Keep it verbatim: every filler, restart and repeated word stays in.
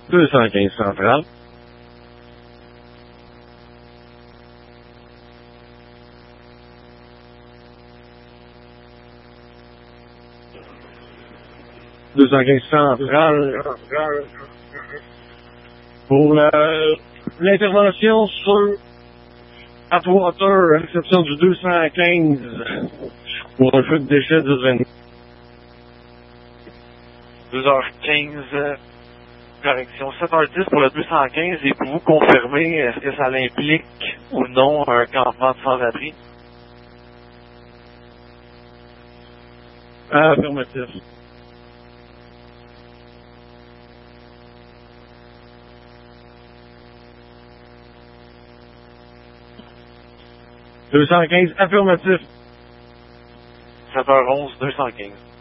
deux cent quinze centrale. deux cent quinze centrale. Pour l'intervention sur Atwater, réception du deux cent quinze pour un feu de déchets de vingt. deux heures quinze, correction, sept heures dix pour le deux cent quinze, et pour vous confirmer, est-ce que ça implique ou non un campement de sans-abri? Affirmatif. deux cent quinze, affirmatif. sept heures onze, deux cent quinze.